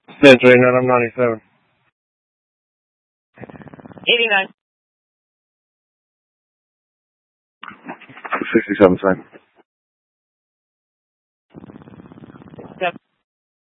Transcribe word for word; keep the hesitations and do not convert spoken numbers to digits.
That's right, now I'm ninety-seven. eighty-nine. sixty-seven, same.